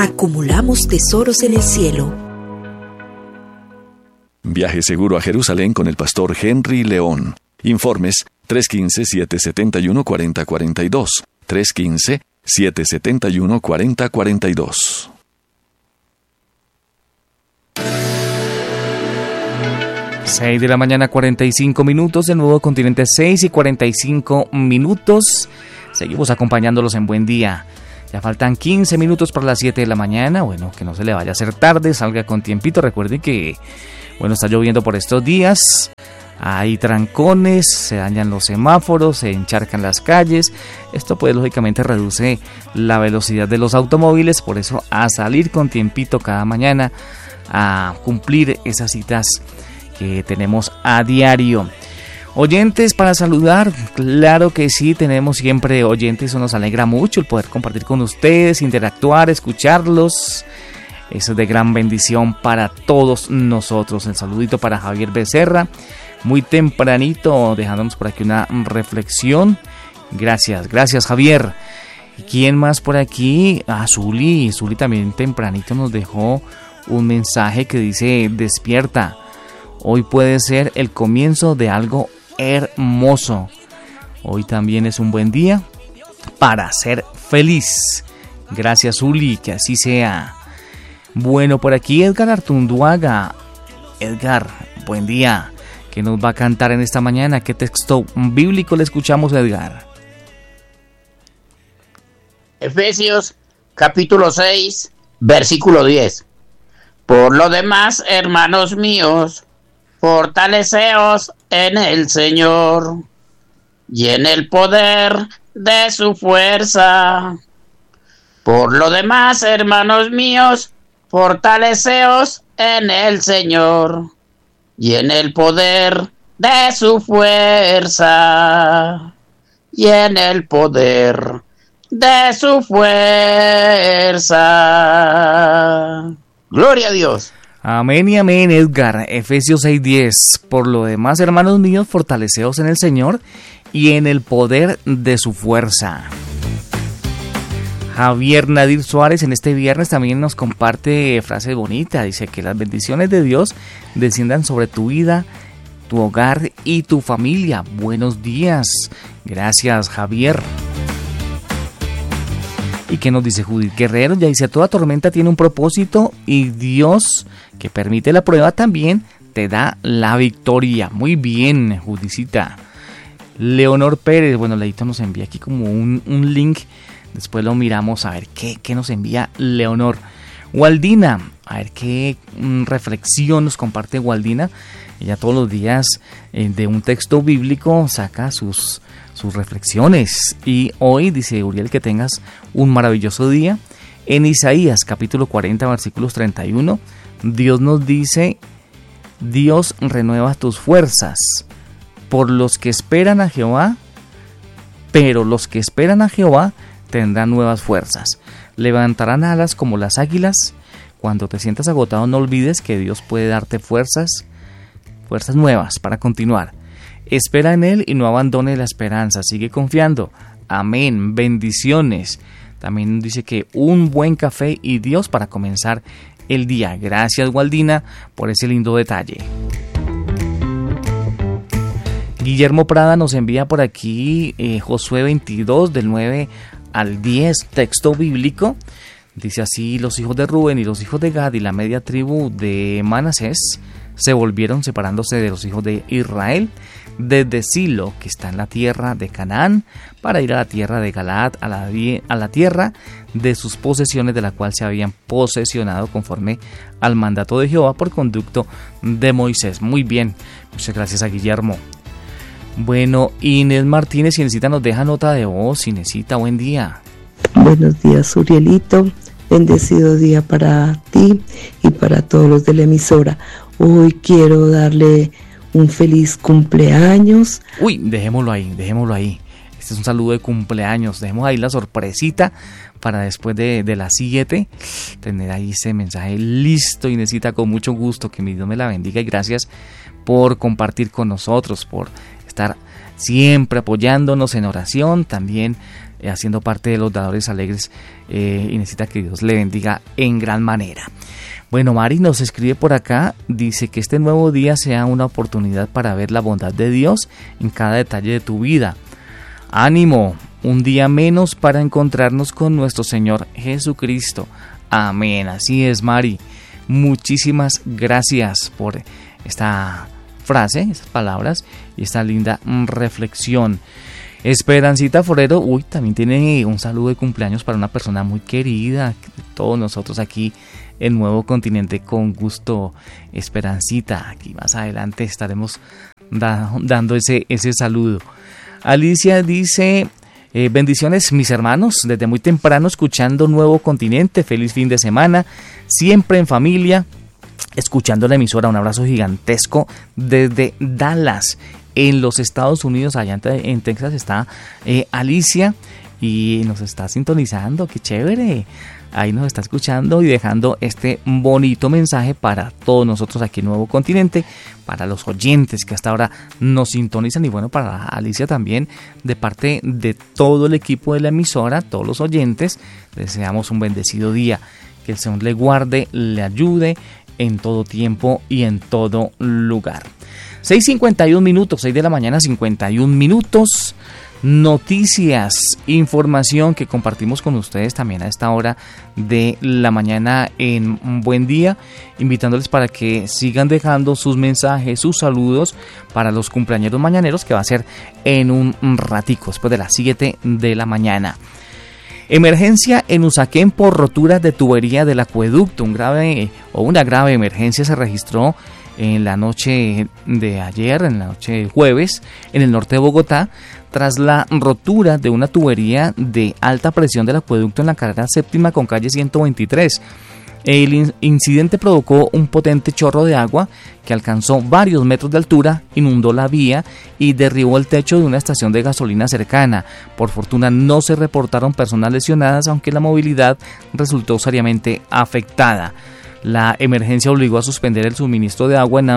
acumulamos tesoros en el cielo. Viaje seguro a Jerusalén con el pastor Henry León. Informes 315-771-4042. 315-771-4042. Seis de la mañana, 45 minutos, del Nuevo Continente, 6:45. Seguimos acompañándolos en Buen Día. Ya faltan 15 minutos para las 7 de la mañana. Bueno, que no se le vaya a hacer tarde, salga con tiempito. Recuerden que, bueno, está lloviendo por estos días. Hay trancones, se dañan los semáforos, se encharcan las calles. Esto pues lógicamente reduce la velocidad de los automóviles. Por eso a salir con tiempito cada mañana a cumplir esas citas que tenemos a diario. Oyentes para saludar, claro que sí, tenemos siempre oyentes, eso nos alegra mucho el poder compartir con ustedes, interactuar, escucharlos. Eso es de gran bendición para todos nosotros. El saludito para Javier Becerra, muy tempranito, dejándonos por aquí una reflexión. Gracias Javier. ¿Y quién más por aquí? Zuli también tempranito nos dejó un mensaje que dice: despierta. Hoy puede ser el comienzo de algo hermoso. Hoy también es un buen día para ser feliz. Gracias, Uli, que así sea. Bueno, por aquí Edgar Artunduaga. Edgar, buen día. ¿Qué nos va a cantar en esta mañana? ¿Qué texto bíblico le escuchamos, Edgar? Efesios, capítulo 6, versículo 10. Por lo demás, hermanos míos, fortaleceos en el Señor y en el poder de su fuerza. Por lo demás, hermanos míos, fortaleceos en el Señor y en el poder de su fuerza. Y en el poder de su fuerza. Gloria a Dios. Amén y amén, Edgar. Efesios 6:10. Por lo demás, hermanos míos, fortaleceos en el Señor y en el poder de su fuerza. Javier Nadir Suárez en este viernes también nos comparte frase bonita. Dice que las bendiciones de Dios desciendan sobre tu vida, tu hogar y tu familia. Buenos días. Gracias, Javier. ¿Y qué nos dice Judith Guerrero? Ya dice: toda tormenta tiene un propósito y Dios, que permite la prueba, también te da la victoria. Muy bien, Judicita. Leonor Pérez, bueno, Leito nos envía aquí como un link. Después lo miramos a ver qué nos envía Leonor. Waldina, a ver qué reflexión nos comparte Waldina. Ella todos los días de un texto bíblico saca sus reflexiones. Y hoy dice Uriel que tengas un maravilloso día. En Isaías capítulo 40 versículos 31, Dios nos dice: Dios renueva tus fuerzas por los que esperan a Jehová, pero los que esperan a Jehová tendrán nuevas fuerzas, levantarán alas como las águilas. Cuando te sientas agotado, no olvides que Dios puede darte fuerzas nuevas para continuar. Espera en Él y no abandones la esperanza, sigue confiando. Amén, bendiciones. También dice que un buen café y Dios para comenzar el día. Gracias, Waldina, por ese lindo detalle. Guillermo Prada nos envía por aquí Josué 22 del 9 al 10, texto bíblico. Dice así: los hijos de Rubén y los hijos de Gad y la media tribu de Manasés se volvieron separándose de los hijos de Israel desde Silo, que está en la tierra de Canaán, para ir a la tierra de Galaad, a la tierra de sus posesiones, de la cual se habían posesionado conforme al mandato de Jehová por conducto de Moisés. Muy bien, muchas gracias a Guillermo. Bueno, Inés Martínez Inesita nos deja nota de voz. Inesita, buen día. Buenos días, Urielito. Bendecido día para ti y para todos los de la emisora. Hoy quiero darle un feliz cumpleaños. Uy, dejémoslo ahí. Este es un saludo de cumpleaños. Dejemos ahí la sorpresita para después de las 7 tener ahí ese mensaje listo. Inesita, con mucho gusto. Que mi Dios me la bendiga y gracias por compartir con nosotros, por estar siempre apoyándonos en oración. También haciendo parte de los Dadores Alegres, y necesita que Dios le bendiga en gran manera. Bueno, Mari nos escribe por acá, dice que este nuevo día sea una oportunidad para ver la bondad de Dios en cada detalle de tu vida. Ánimo, un día menos para encontrarnos con nuestro Señor Jesucristo. Amén, así es, Mari. Muchísimas gracias por esta frase, estas palabras y esta linda reflexión. Esperancita Forero, también tiene un saludo de cumpleaños para una persona muy querida, todos nosotros aquí en Nuevo Continente, con gusto. Esperancita, aquí más adelante estaremos dando ese saludo. Alicia dice: bendiciones mis hermanos, desde muy temprano escuchando Nuevo Continente, feliz fin de semana, siempre en familia, escuchando la emisora. Un abrazo gigantesco desde Dallas, en los Estados Unidos. Allá en Texas está Alicia y nos está sintonizando, qué chévere. Ahí nos está escuchando y dejando este bonito mensaje para todos nosotros aquí en Nuevo Continente, para los oyentes que hasta ahora nos sintonizan, y bueno, para Alicia también, de parte de todo el equipo de la emisora, todos los oyentes, deseamos un bendecido día, que el Señor le guarde, le ayude en todo tiempo y en todo lugar. 6:51 minutos, 6 de la mañana, 51 minutos. Noticias, información que compartimos con ustedes también a esta hora de la mañana en Buen Día, invitándoles para que sigan dejando sus mensajes, sus saludos para los cumpleañeros mañaneros, que va a ser en un ratico, después de las 7 de la mañana. Emergencia en Usaquén por rotura de tubería del acueducto. Una grave emergencia se registró en la noche de ayer, en la noche del jueves, en el norte de Bogotá, tras la rotura de una tubería de alta presión del acueducto en la carrera séptima con calle 123. El incidente provocó un potente chorro de agua que alcanzó varios metros de altura, inundó la vía y derribó el techo de una estación de gasolina cercana. Por fortuna no se reportaron personas lesionadas, aunque la movilidad resultó seriamente afectada. La emergencia obligó a suspender el suministro de agua en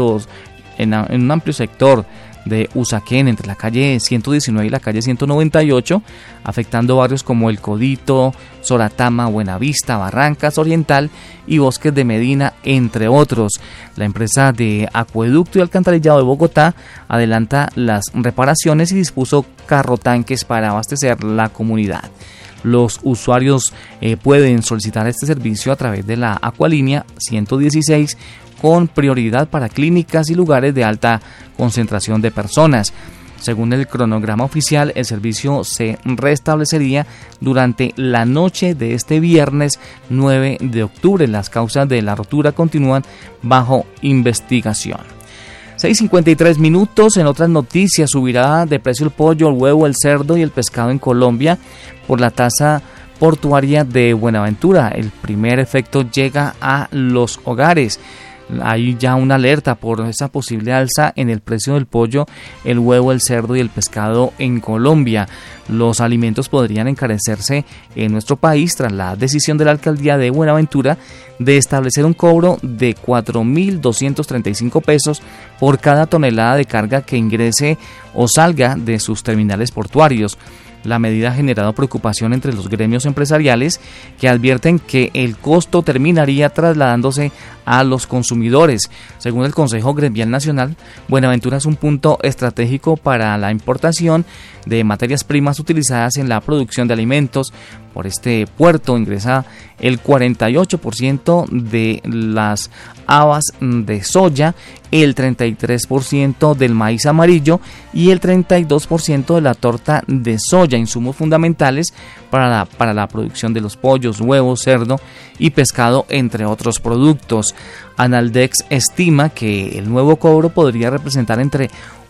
un amplio sector de Usaquén, entre la calle 119 y la calle 198, afectando barrios como El Codito, Soratama, Buenavista, Barrancas Oriental y Bosques de Medina, entre otros. La empresa de acueducto y alcantarillado de Bogotá adelanta las reparaciones y dispuso carrotanques para abastecer la comunidad. Los usuarios pueden solicitar este servicio a través de la Acualínea 116, con prioridad para clínicas y lugares de alta concentración de personas. Según el cronograma oficial, el servicio se restablecería durante la noche de este viernes 9 de octubre. Las causas de la rotura continúan bajo investigación. 6:53 minutos. En otras noticias, subirá de precio el pollo, el huevo, el cerdo y el pescado en Colombia por la tasa portuaria de Buenaventura. El primer efecto llega a los hogares. Hay ya una alerta por esa posible alza en el precio del pollo, el huevo, el cerdo y el pescado en Colombia. Los alimentos podrían encarecerse en nuestro país tras la decisión de la alcaldía de Buenaventura de establecer un cobro de 4.235 pesos por cada tonelada de carga que ingrese o salga de sus terminales portuarios. La medida ha generado preocupación entre los gremios empresariales, que advierten que el costo terminaría trasladándose a los consumidores. Según el Consejo Gremial Nacional, Buenaventura es un punto estratégico para la importación de materias primas utilizadas en la producción de alimentos. Por este puerto ingresa el 48% de las habas de soya, el 33% del maíz amarillo y el 32% de la torta de soya, insumos fundamentales para la producción de los pollos, huevos, cerdo y pescado, entre otros productos. Analdex estima que el nuevo cobro podría representar entre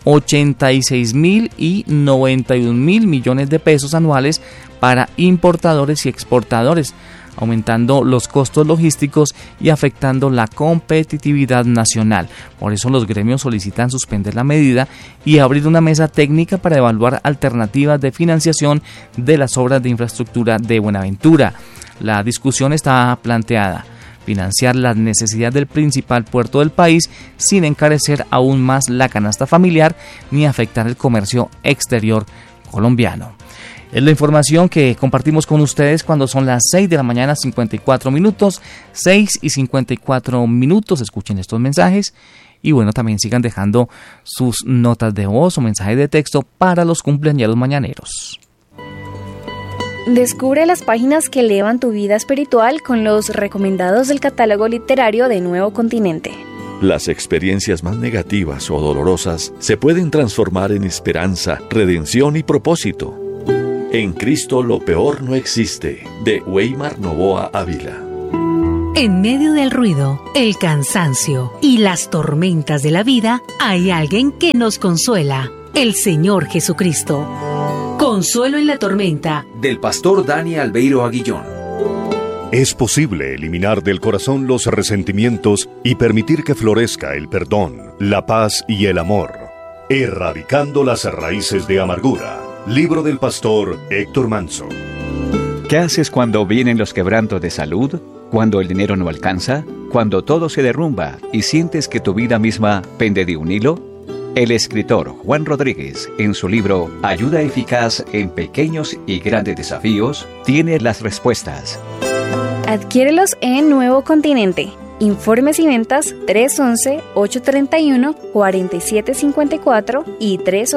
86.000 y 91.000 millones de pesos anuales para importadores y exportadores, aumentando los costos logísticos y afectando la competitividad nacional. Por eso los gremios solicitan suspender la medida y abrir una mesa técnica para evaluar alternativas de financiación de las obras de infraestructura de Buenaventura. La discusión está planteada: financiar las necesidades del principal puerto del país sin encarecer aún más la canasta familiar ni afectar el comercio exterior colombiano. Es la información que compartimos con ustedes cuando son las 6 de la mañana, 54 minutos, 6 y 54 minutos. Escuchen estos mensajes y bueno, también sigan dejando sus notas de voz o mensajes de texto para los cumpleañeros mañaneros. Descubre las páginas que elevan tu vida espiritual con los recomendados del catálogo literario de Nuevo Continente. Las experiencias más negativas o dolorosas se pueden transformar en esperanza, redención y propósito. En Cristo lo peor no existe, de Weimar Novoa Ávila. En medio del ruido, el cansancio y las tormentas de la vida, hay alguien que nos consuela, el Señor Jesucristo. Consuelo en la tormenta, del pastor Dani Albeiro Aguillón. Es posible eliminar del corazón los resentimientos y permitir que florezca el perdón, la paz y el amor, erradicando las raíces de amargura. Libro del pastor Héctor Manso. ¿Qué haces cuando vienen los quebrantos de salud? ¿Cuando el dinero no alcanza? ¿Cuando todo se derrumba y sientes que tu vida misma pende de un hilo? El escritor Juan Rodríguez, en su libro Ayuda eficaz en pequeños y grandes desafíos, tiene las respuestas. Adquiérelos en Nuevo Continente. Informes y ventas 311-831-4754 y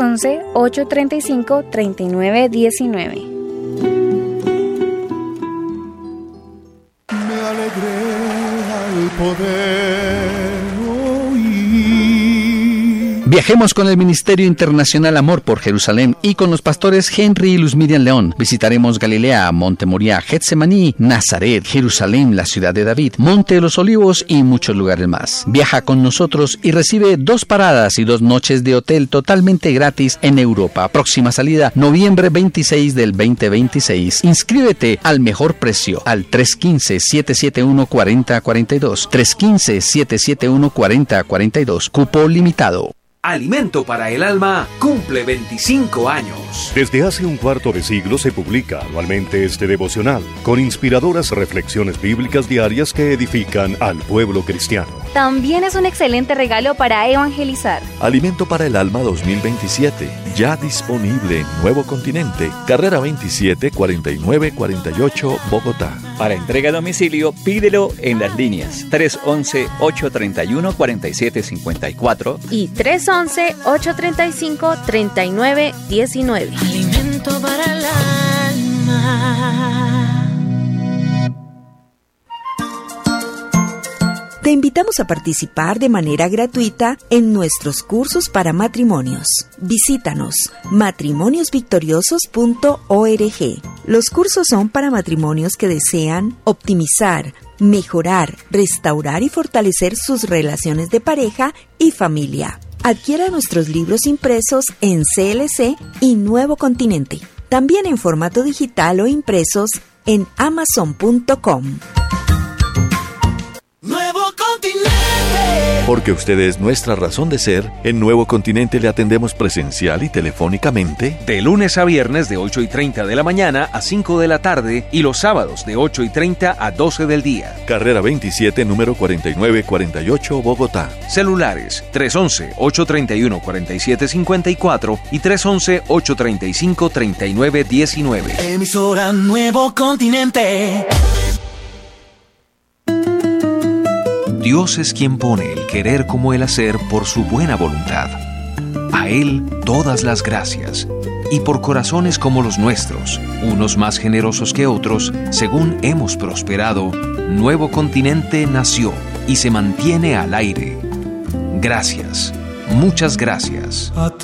311-835-3919. Me alegré al poder oír. Viajemos con el Ministerio Internacional Amor por Jerusalén y con los pastores Henry y Luz Miriam León. Visitaremos Galilea, Monte Moriah, Getsemaní, Nazaret, Jerusalén, la ciudad de David, Monte de los Olivos y muchos lugares más. Viaja con nosotros y recibe 2 paradas y 2 noches de hotel totalmente gratis en Europa. Próxima salida, noviembre 26 del 2026. Inscríbete al mejor precio al 315-771-4042. 315-771-4042. Cupo limitado. Alimento para el Alma cumple 25 años. Desde hace un cuarto de siglo se publica anualmente este devocional, con inspiradoras reflexiones bíblicas diarias que edifican al pueblo cristiano. También es un excelente regalo para evangelizar. Alimento para el Alma 2027, ya disponible en Nuevo Continente, carrera 27 4948, Bogotá. Para entrega a domicilio, pídelo en las líneas 311-831-4754 y 311-835-3919. Alimento para el alma. Te invitamos a participar de manera gratuita en nuestros cursos para matrimonios. Visítanos matrimoniosvictoriosos.org. Los cursos son para matrimonios que desean optimizar, mejorar, restaurar y fortalecer sus relaciones de pareja y familia. Adquiera nuestros libros impresos en CLC y Nuevo Continente. También en formato digital o impresos en Amazon.com. Nuevo Continente. Porque usted es nuestra razón de ser, en Nuevo Continente le atendemos presencial y telefónicamente. De lunes a viernes de 8:30 de la mañana a 5 de la tarde y los sábados de 8:30 a 12 del día. Carrera 27, número 4948, Bogotá. Celulares 311-831-4754 y 311-835-3919. Emisora Nuevo Continente. Dios es quien pone el querer como el hacer por su buena voluntad. A Él todas las gracias. Y por corazones como los nuestros, unos más generosos que otros, según hemos prosperado, Nuevo Continente nació y se mantiene al aire. Gracias, muchas gracias. A ti